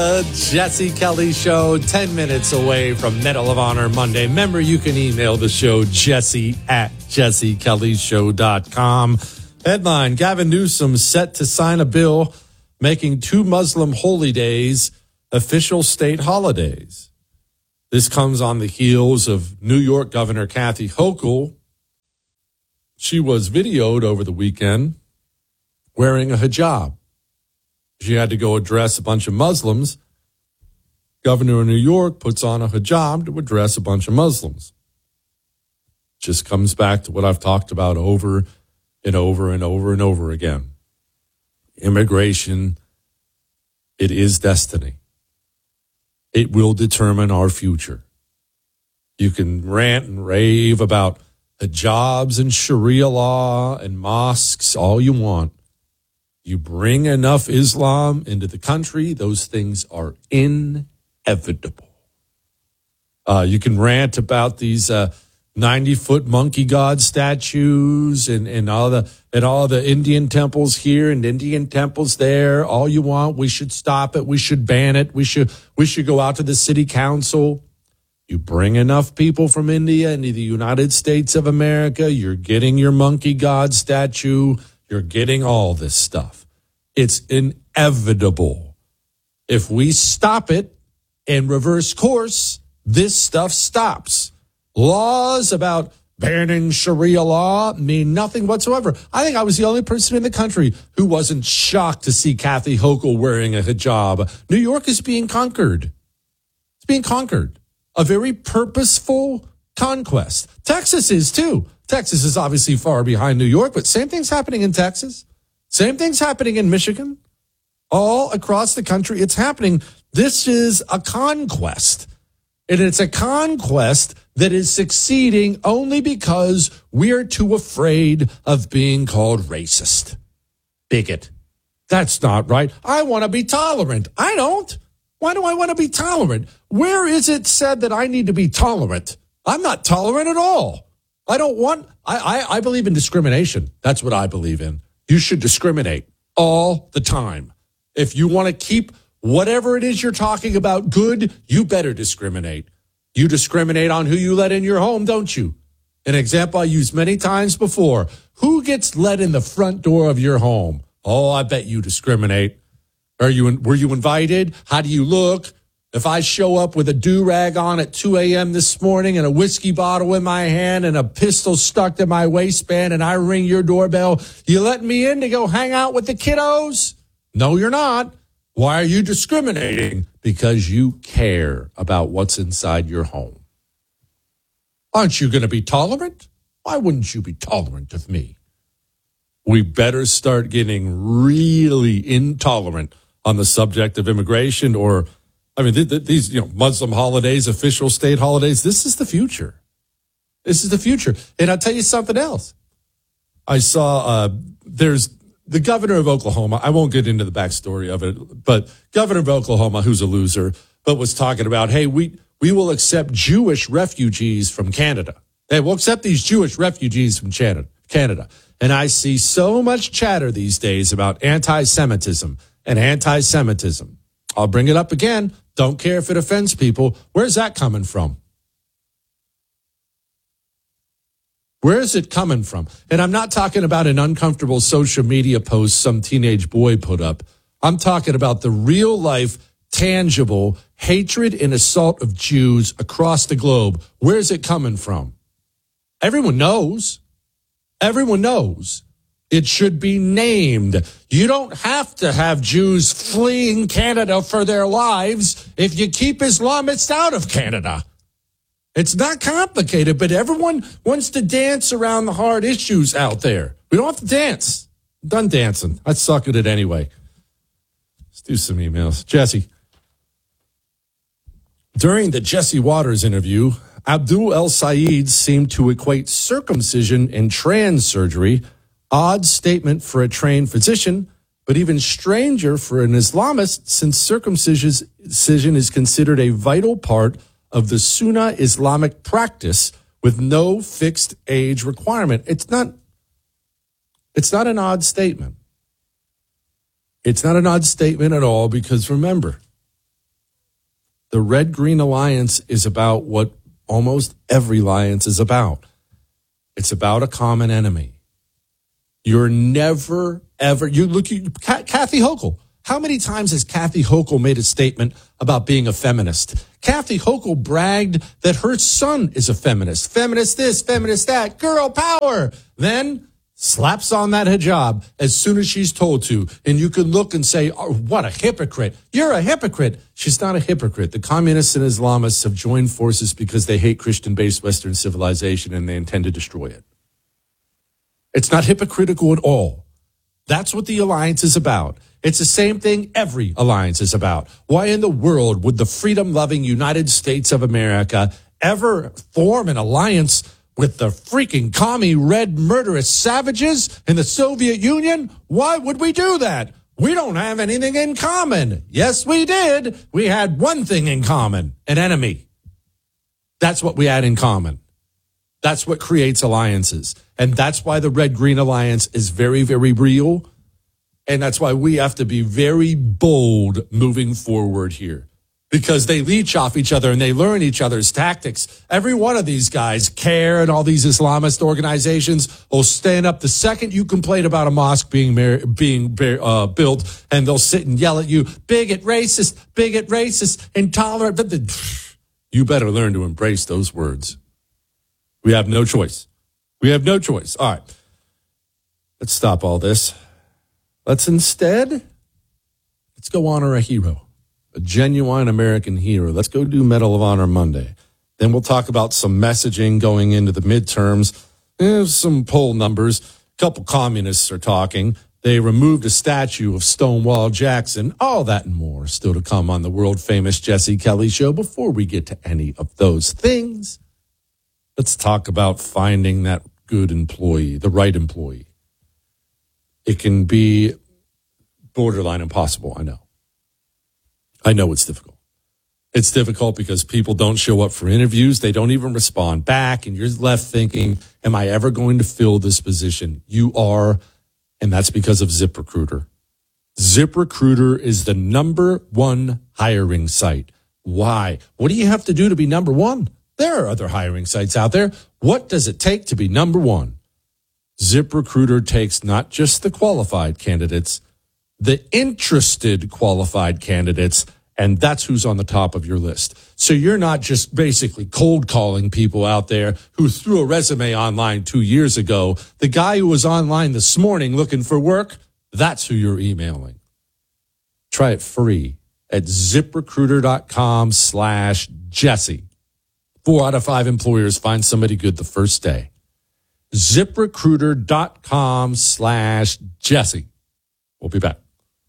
Jesse Kelly Show, 10 minutes away from Medal of Honor Monday. Remember, you can email the show, jesse@jessekellyshow.com. Headline, Gavin Newsom set to sign a bill making 2 Muslim holy days official state holidays. This comes on the heels of New York Governor Kathy Hochul. She was videoed over the weekend wearing a hijab. She had to go address a bunch of Muslims. Governor of New York puts on a hijab to address a bunch of Muslims. Just comes back to what I've talked about over and over and over and over again. Immigration, it is destiny. It will determine our future. You can rant and rave about hijabs and Sharia law and mosques all you want. You bring enough Islam into the country, those things are inevitable. You can rant about these 90-foot monkey god statues and all the Indian temples here and Indian temples there. All you want. We should stop it. We should ban it. We should go out to the city council. You bring enough people from India into the United States of America, you're getting your monkey god statue. You're getting all this stuff. It's inevitable. If we stop it and reverse course, this stuff stops. Laws about banning Sharia law mean nothing whatsoever. I think I was the only person in the country who wasn't shocked to see Kathy Hochul wearing a hijab. New York is being conquered. It's being conquered. A very purposeful conquest. Texas is too. Texas is obviously far behind New York, but same thing's happening in Texas. Same thing's happening in Michigan. All across the country, it's happening. This is a conquest. And it's a conquest that is succeeding only because we're too afraid of being called racist. Bigot. That's not right. I want to be tolerant. I don't. Why do I want to be tolerant? Where is it said that I need to be tolerant? I'm not tolerant at all. I believe in discrimination. That's what I believe in. You should discriminate all the time. If you want to keep whatever it is you're talking about good, you better discriminate. You discriminate on who you let in your home, don't you? An example I used many times before. Who gets let in the front door of your home? Oh, I bet you discriminate. Were you invited? How do you look? If I show up with a do-rag on at 2 a.m. this morning and a whiskey bottle in my hand and a pistol stuck to my waistband and I ring your doorbell, you letting me in to go hang out with the kiddos? No, you're not. Why are you discriminating? Because you care about what's inside your home. Aren't you going to be tolerant? Why wouldn't you be tolerant of me? We better start getting really intolerant on the subject of immigration these Muslim holidays, official state holidays. This is the future. This is the future. And I'll tell you something else. I saw there's the governor of Oklahoma. I won't get into the backstory of it, but governor of Oklahoma, who's a loser, but was talking about, hey, we will accept Jewish refugees from Canada. Hey, we'll accept these Jewish refugees from Canada. And I see so much chatter these days about anti-Semitism and anti-Semitism. I'll bring it up again. Don't care if it offends people. Where's that coming from? Where is it coming from? And I'm not talking about an uncomfortable social media post some teenage boy put up. I'm talking about the real life, tangible hatred and assault of Jews across the globe. Where is it coming from? Everyone knows. Everyone knows. It should be named. You don't have to have Jews fleeing Canada for their lives if you keep Islamists out of Canada. It's not complicated, but everyone wants to dance around the hard issues out there. We don't have to dance. I'm done dancing. I suck at it anyway. Let's do some emails. Jesse. During the Jesse Waters interview, Abdul El Sayed seemed to equate circumcision and trans surgery. Odd statement for a trained physician, but even stranger for an Islamist, since circumcision is considered a vital part of the Sunnah Islamic practice with no fixed age requirement. It's not an odd statement. It's not an odd statement at all, because remember, The Red-Green Alliance is about what almost every alliance is about. It's about a common enemy. You're never, ever, Kathy Hochul. How many times has Kathy Hochul made a statement about being a feminist? Kathy Hochul bragged that her son is a feminist. Feminist this, feminist that, girl power. Then slaps on that hijab as soon as she's told to. And you can look and say, oh, what a hypocrite. You're a hypocrite. She's not a hypocrite. The communists and Islamists have joined forces because they hate Christian-based Western civilization and they intend to destroy it. It's not hypocritical at all. That's what the alliance is about. It's the same thing every alliance is about. Why in the world would the freedom-loving United States of America ever form an alliance with the freaking commie red murderous savages in the Soviet Union? Why would we do that? We don't have anything in common. Yes, we did. We had one thing in common, an enemy. That's what we had in common. That's what creates alliances. And that's why the Red-Green Alliance is very, very real. And that's why we have to be very bold moving forward here. Because they leech off each other and they learn each other's tactics. Every one of these guys, CARE and all these Islamist organizations, will stand up the second you complain about a mosque being built, and they'll sit and yell at you, bigot, racist, intolerant. You better learn to embrace those words. We have no choice. We have no choice. All right. Let's stop all this. Let's go honor a hero. A genuine American hero. Let's go do Medal of Honor Monday. Then we'll talk about some messaging going into the midterms. Some poll numbers. A couple communists are talking. They removed a statue of Stonewall Jackson. All that and more still to come on the world-famous Jesse Kelly Show. Before we get to any of those things, let's talk about finding that good employee, the right employee. It can be borderline impossible, I know. I know it's difficult. It's difficult because people don't show up for interviews. They don't even respond back. And you're left thinking, am I ever going to fill this position? You are. And that's because of ZipRecruiter. ZipRecruiter is the #1 hiring site. Why? What do you have to do to be number one? There are other hiring sites out there. What does it take to be number one? ZipRecruiter takes not just the qualified candidates, the interested qualified candidates, and that's who's on the top of your list. So you're not just basically cold calling people out there who threw a resume online 2 years ago. The guy who was online this morning looking for work, that's who you're emailing. Try it free at ZipRecruiter.com/Jesse. 4 out of 5 employers find somebody good the first day. ZipRecruiter.com/Jesse. We'll be back.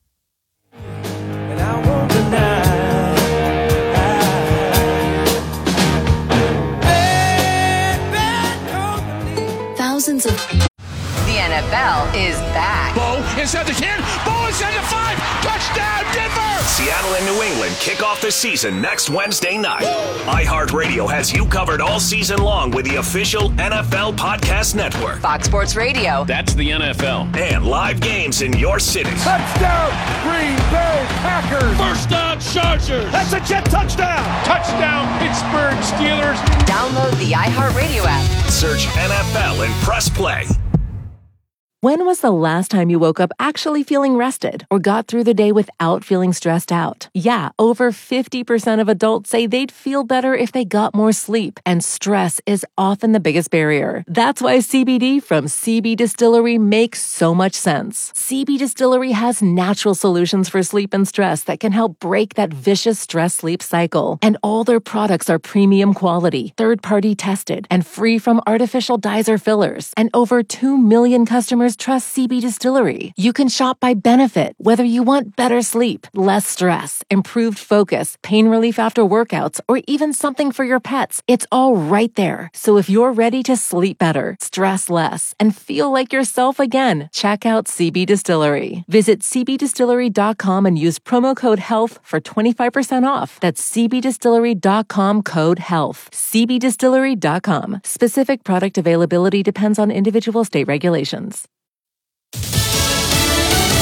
Thousands of... The NFL is back. Bo inside the 10. Bo inside the 5. Touchdown, Denver! Seattle and New England kick off the season next Wednesday night. iHeartRadio has you covered all season long with the official NFL Podcast Network. Fox Sports Radio. That's the NFL. And live games in your city. Touchdown, Green Bay Packers. First down, Chargers. That's a Jet touchdown. Touchdown, Pittsburgh Steelers. Download the iHeartRadio app. Search NFL and press play. When was the last time you woke up actually feeling rested or got through the day without feeling stressed out? Yeah, over 50% of adults say they'd feel better if they got more sleep, and stress is often the biggest barrier. That's why CBD from CB Distillery makes so much sense. CB Distillery has natural solutions for sleep and stress that can help break that vicious stress-sleep cycle. And all their products are premium quality, third-party tested, and free from artificial dyes or fillers. And over 2 million customers trust CB Distillery. You can shop by benefit, whether you want better sleep, less stress, improved focus, pain relief after workouts, or even something for your pets. It's all right there. So if you're ready to sleep better, stress less, and feel like yourself again, check out CB Distillery. Visit cbdistillery.com and use promo code HEALTH for 25% off. That's cbdistillery.com code HEALTH. cbdistillery.com. Specific product availability depends on individual state regulations.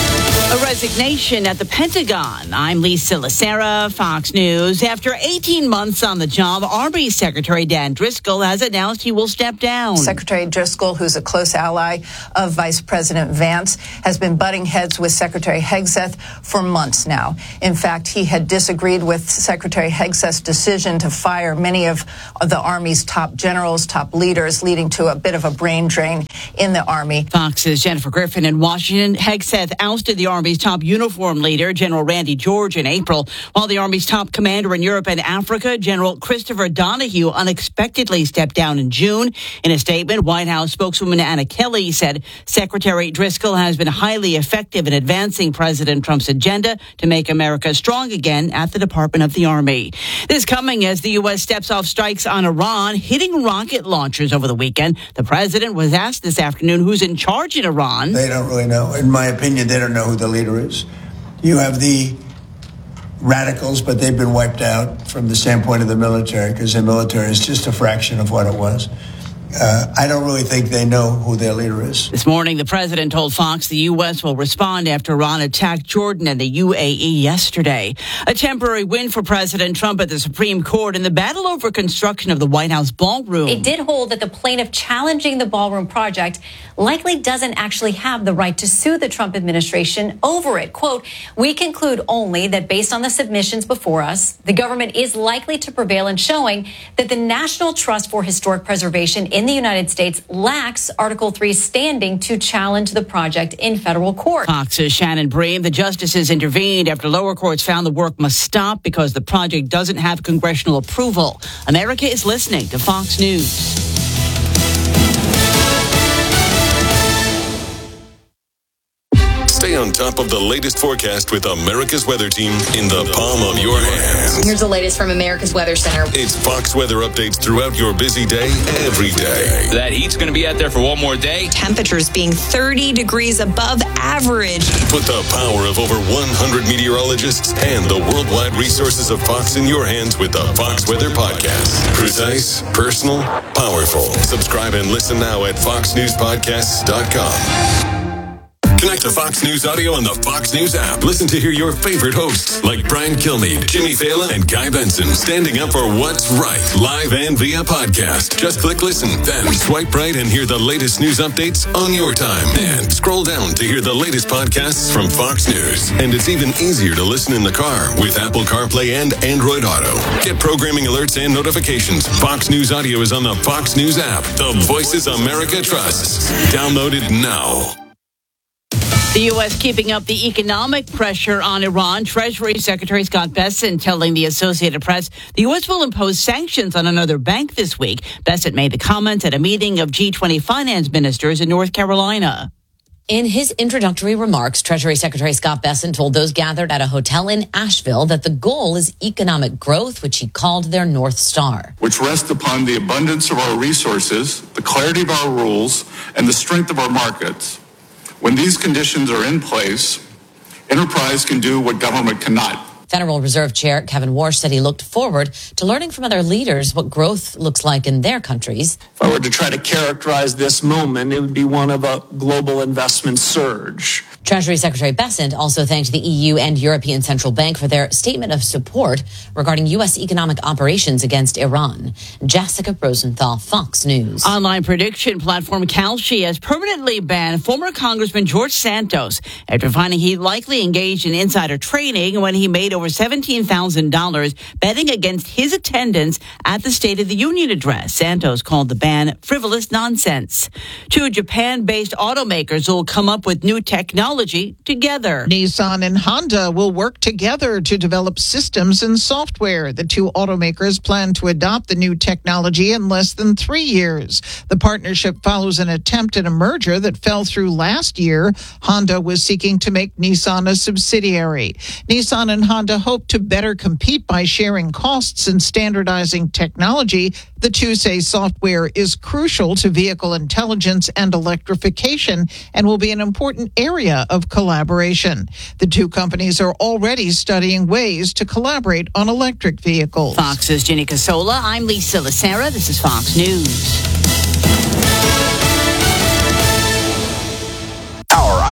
A resignation at the Pentagon. I'm Lisa Lacera, Fox News. After 18 months on the job, Army Secretary Dan Driscoll has announced he will step down. Secretary Driscoll, who's a close ally of Vice President Vance, has been butting heads with Secretary Hegseth for months now. In fact, he had disagreed with Secretary Hegseth's decision to fire many of the Army's top generals, top leaders, leading to a bit of a brain drain in the Army. Fox's Jennifer Griffin in Washington. Hegseth ousted the Army's top uniform leader, General Randy George, in April, while the Army's top commander in Europe and Africa, General Christopher Donahue, unexpectedly stepped down in June. In a statement, White House spokeswoman Anna Kelly said Secretary Driscoll has been highly effective in advancing President Trump's agenda to make America strong again at the Department of the Army. This coming as the U.S. steps off strikes on Iran, hitting rocket launchers over the weekend. The president was asked this afternoon who's in charge in Iran. They don't really know. In my opinion, they don't know who the leader is. You have the radicals, but they've been wiped out from the standpoint of the military because the military is just a fraction of what it was. I don't really think they know who their leader is. This morning, the president told Fox the U.S. will respond after Iran attacked Jordan and the UAE yesterday. A temporary win for President Trump at the Supreme Court in the battle over construction of the White House ballroom. It did hold that the plaintiff challenging the ballroom project likely doesn't actually have the right to sue the Trump administration over it. Quote, "We conclude only that based on the submissions before us, the government is likely to prevail in showing that the National Trust for Historic Preservation in the United States lacks Article 3 standing to challenge the project in federal court." Fox's Shannon Bream. The justices intervened after lower courts found the work must stop because the project doesn't have congressional approval. America is listening to Fox News. Stay on top of the latest forecast with America's Weather Team in the palm of your hands. Here's the latest from America's Weather Center. It's Fox weather updates throughout your busy day, every day. That heat's going to be out there for one more day. Temperatures being 30 degrees above average. Put the power of over 100 meteorologists and the worldwide resources of Fox in your hands with the Fox Weather Podcast. Precise, personal, powerful. Subscribe and listen now at foxnewspodcasts.com. Connect to Fox News Audio on the Fox News app. Listen to hear your favorite hosts like Brian Kilmeade, Jimmy Fallon, and Guy Benson standing up for what's right, live and via podcast. Just click listen, then swipe right and hear the latest news updates on your time. And scroll down to hear the latest podcasts from Fox News. And it's even easier to listen in the car with Apple CarPlay and Android Auto. Get programming alerts and notifications. Fox News Audio is on the Fox News app. The voices America trusts. Download it now. The U.S. keeping up the economic pressure on Iran. Treasury Secretary Scott Bessent telling the Associated Press the U.S. will impose sanctions on another bank this week. Bessent made the comments at a meeting of G20 finance ministers in North Carolina. In his introductory remarks, Treasury Secretary Scott Bessent told those gathered at a hotel in Asheville that the goal is economic growth, which he called their North Star. Which rests upon the abundance of our resources, the clarity of our rules, and the strength of our markets. When these conditions are in place, enterprise can do what government cannot. Federal Reserve Chair Kevin Warsh said he looked forward to learning from other leaders what growth looks like in their countries. If I were to try to characterize this moment, it would be one of a global investment surge. Treasury Secretary Bessent also thanked the EU and European Central Bank for their statement of support regarding U.S. economic operations against Iran. Jessica Rosenthal, Fox News. Online prediction platform Kalshi has permanently banned former Congressman George Santos after finding he likely engaged in insider trading when he made over $17,000 betting against his attendance at the State of the Union address. Santos called the ban frivolous nonsense. Two Japan-based automakers will come up with new technology together. Nissan and Honda will work together to develop systems and software. The two automakers plan to adopt the new technology in less than 3 years. The partnership follows an attempt at a merger that fell through last year. Honda was seeking to make Nissan a subsidiary. Nissan and Honda hope to better compete by sharing costs and standardizing technology. The two say software is crucial to vehicle intelligence and electrification and will be an important area of collaboration. The two companies are already studying ways to collaborate on electric vehicles. Fox's Ginny Casola. I'm Lisa Lacera. This is Fox News. Our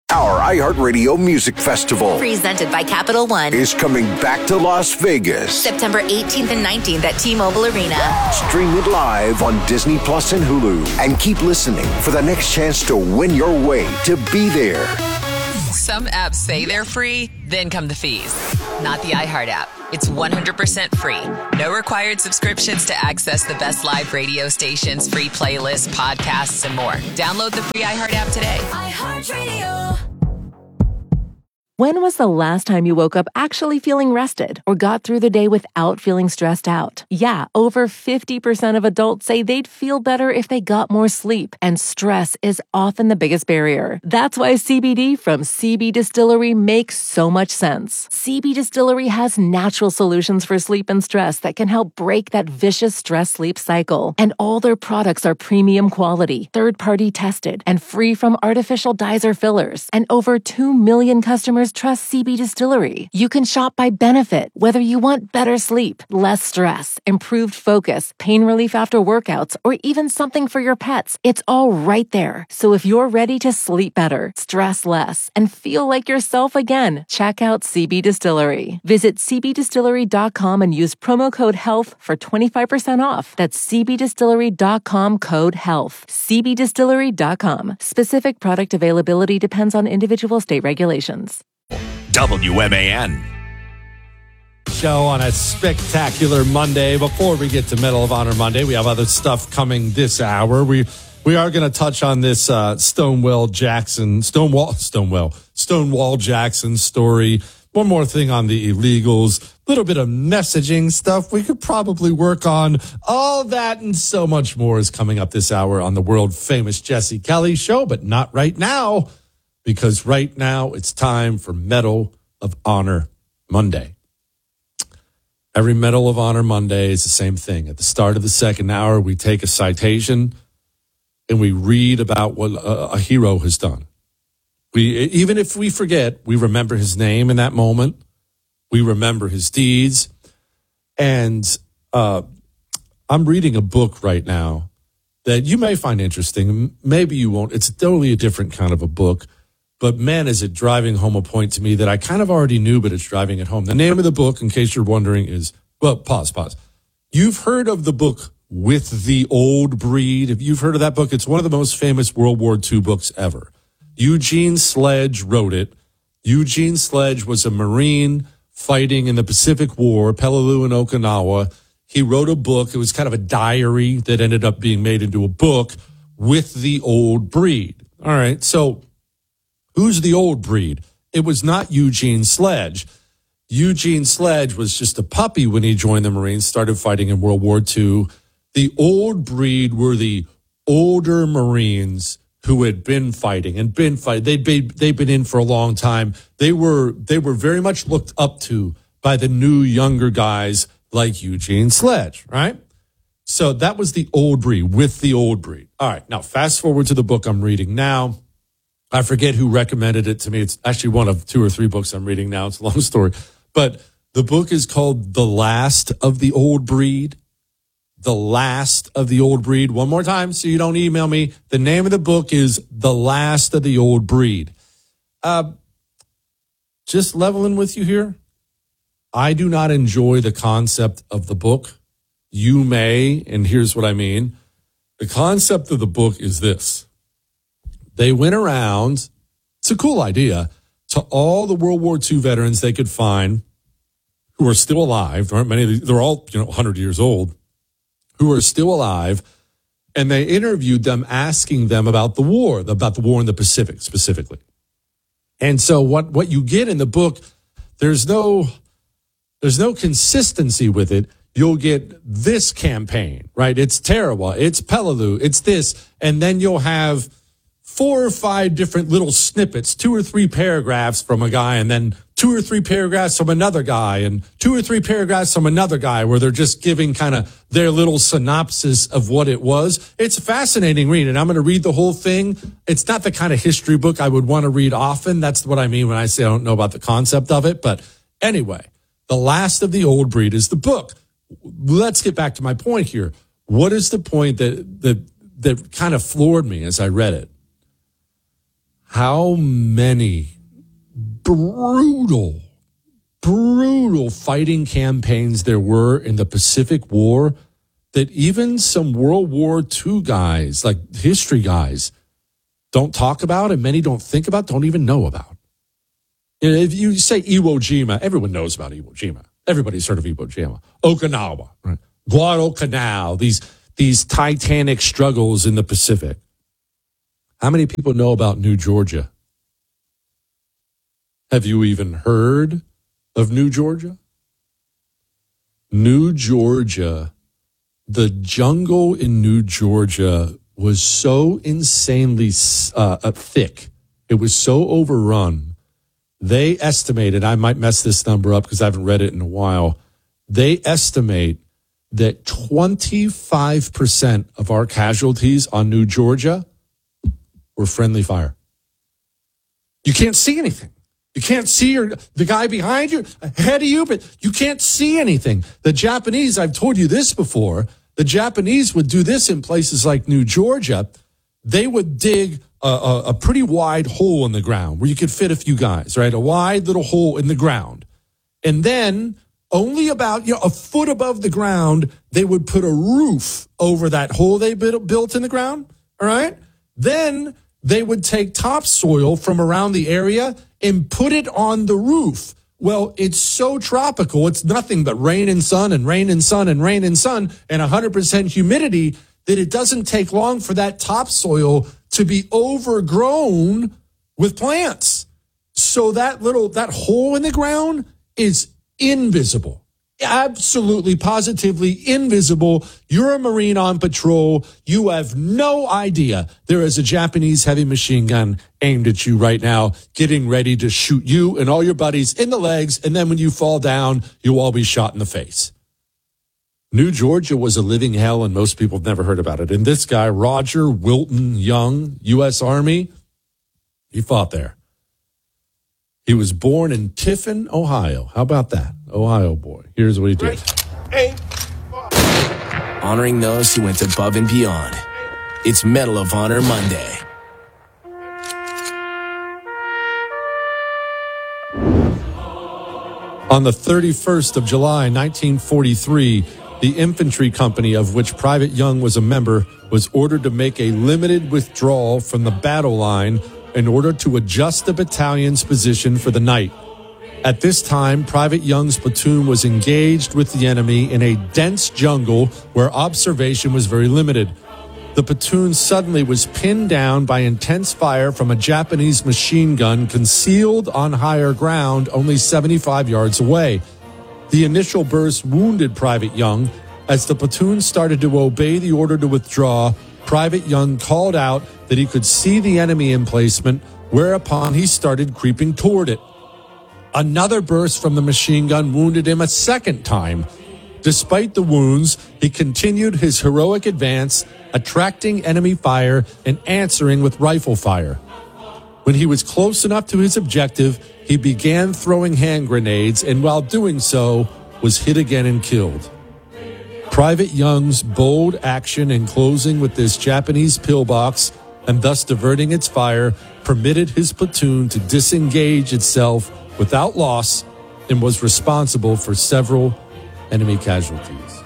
iHeartRadio Music Festival presented by Capital One is coming back to Las Vegas. September 18th and 19th at T-Mobile Arena. Stream it live on Disney Plus and Hulu. And keep listening for the next chance to win your way to be there. Some apps say they're free, then come the fees. Not the iHeart app. It's 100% free. No required subscriptions to access the best live radio stations, free playlists, podcasts, and more. Download the free iHeart app today. iHeartRadio. When was the last time you woke up actually feeling rested or got through the day without feeling stressed out? Yeah, over 50% of adults say they'd feel better if they got more sleep, and stress is often the biggest barrier. That's why CBD from CB Distillery makes so much sense. CB Distillery has natural solutions for sleep and stress that can help break that vicious stress-sleep cycle. And all their products are premium quality, third-party tested, and free from artificial dyes or fillers. And over 2 million customers trust CB Distillery. You can shop by benefit, whether you want better sleep, less stress, improved focus, pain relief after workouts, or even something for your pets. It's all right there. So if you're ready to sleep better, stress less, and feel like yourself again, check out CB Distillery. Visit cbdistillery.com and use promo code HEALTH for 25% off. That's cbdistillery.com code HEALTH. cbdistillery.com. Specific product availability depends on individual state regulations. WMAN. Show on a spectacular Monday. Before we get to Medal of Honor Monday, we have other stuff coming this hour. We are going to touch on this Stonewall Jackson story. One more thing on the illegals. A little bit of messaging stuff we could probably work on. All that and so much more is coming up this hour on the world famous Jesse Kelly Show, but not right now, because right now it's time for Medal of Honor Monday. Every Medal of Honor Monday is the same thing. At the start of the second hour, we take a citation and we read about what a hero has done. Even if we forget, we remember his name in that moment. We remember his deeds. And I'm reading a book right now that you may find interesting. Maybe you won't. It's totally a different kind of a book. But man, is it driving home a point to me that I kind of already knew, but it's driving it home. The name of the book, in case you're wondering, is, well, pause. You've heard of the book With the Old Breed. If you've heard of that book, it's one of the most famous World War II books ever. Eugene Sledge wrote it. Eugene Sledge was a Marine fighting in the Pacific War, Peleliu and Okinawa. He wrote a book. It was kind of a diary that ended up being made into a book, With the Old Breed. All right, so who's the old breed? It was not Eugene Sledge. Eugene Sledge was just a puppy when he joined the Marines, started fighting in World War II. The old breed were the older Marines who had been fighting. They'd been in for a long time. They were very much looked up to by the new younger guys like Eugene Sledge, right? So that was the old breed, With the Old Breed. All right, now fast forward to the book I'm reading now. I forget who recommended it to me. It's actually one of 2 or 3 books I'm reading now. It's a long story. But the book is called The Last of the Old Breed. The Last of the Old Breed. One more time so you don't email me. The name of the book is The Last of the Old Breed. Just leveling with you here. I do not enjoy the concept of the book. You may, and here's what I mean. The concept of the book is this. They went around, it's a cool idea, to all the World War II veterans they could find who are still alive. There aren't many, they're all 100 years old, who are still alive, and they interviewed them asking them about the war in the Pacific specifically. And so what you get in the book, there's no consistency with it. You'll get this campaign, right? It's Tarawa, it's Peleliu, it's this, and then you'll have 4 or 5 different little snippets, 2 or 3 paragraphs from a guy, and then 2 or 3 paragraphs from another guy, and 2 or 3 paragraphs from another guy, where they're just giving kind of their little synopsis of what it was. It's a fascinating read, and I'm going to read the whole thing. It's not the kind of history book I would want to read often. That's what I mean when I say I don't know about the concept of it. But anyway, The Last of the Old Breed is the book. Let's get back to my point here. What is the point that kind of floored me as I read it? How many brutal fighting campaigns there were in the Pacific War that even some World War II guys, like history guys, don't talk about, and many don't think about, don't even know about. If you say Iwo Jima, everyone knows about Iwo Jima. Everybody's heard of Iwo Jima. Okinawa, right? Guadalcanal, these titanic struggles in the Pacific. How many people know about New Georgia? Have you even heard of New Georgia? New Georgia, the jungle in New Georgia was so insanely thick. It was so overrun. They estimated, I might mess this number up because I haven't read it in a while. They estimate that 25% of our casualties on New Georgia were friendly fire. You can't see anything. You can't see the guy behind you, ahead of you, but you can't see anything. The Japanese, I've told you this before, the Japanese would do this in places like New Georgia. They would dig a pretty wide hole in the ground where you could fit a few guys, right? A wide little hole in the ground. And then only about a foot above the ground, they would put a roof over that hole they built in the ground, all right? Then they would take topsoil from around the area and put it on the roof. Well, it's so tropical, it's nothing but rain and sun and rain and sun and rain and sun and 100% humidity that it doesn't take long for that topsoil to be overgrown with plants. So that hole in the ground is invisible. Absolutely, positively invisible. You're a Marine on patrol. You have no idea there is a Japanese heavy machine gun aimed at you right now, getting ready to shoot you and all your buddies in the legs. And then when you fall down, you'll all be shot in the face. New Georgia was a living hell, and most people have never heard about it. And this guy, Roger Wilton Young, U.S. Army, he fought there. He was born in Tiffin, Ohio. How about that? Ohio boy. Here's what he did. Honoring those who went above and beyond. It's Medal of Honor Monday. On the 31st of July, 1943, the infantry company of which Private Young was a member was ordered to make a limited withdrawal from the battle line in order to adjust the battalion's position for the night. At this time, Private Young's platoon was engaged with the enemy in a dense jungle where observation was very limited. The platoon suddenly was pinned down by intense fire from a Japanese machine gun concealed on higher ground only 75 yards away. The initial burst wounded Private Young. As the platoon started to obey the order to withdraw, Private Young called out that he could see the enemy emplacement, whereupon he started creeping toward it. Another burst from the machine gun wounded him a second time. Despite the wounds, he continued his heroic advance, attracting enemy fire and answering with rifle fire. When he was close enough to his objective, he began throwing hand grenades, and while doing so, was hit again and killed. Private Young's bold action in closing with this Japanese pillbox and thus diverting its fire permitted his platoon to disengage itself without loss and was responsible for several enemy casualties.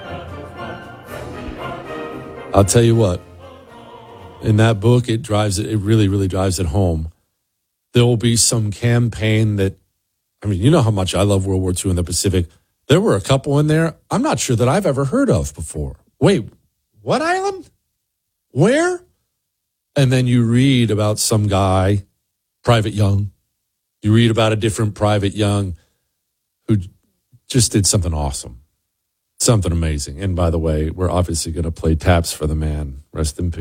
I'll tell you what, in that book, it really, really drives it home. There will be some campaign that, you know how much I love World War II in the Pacific. There were a couple in there I'm not sure that I've ever heard of before. Wait, what island? Where? And then you read about some guy, Private Young. You read about a different Private Young who just did something awesome, something amazing. And by the way, we're obviously going to play taps for the man. Rest in peace.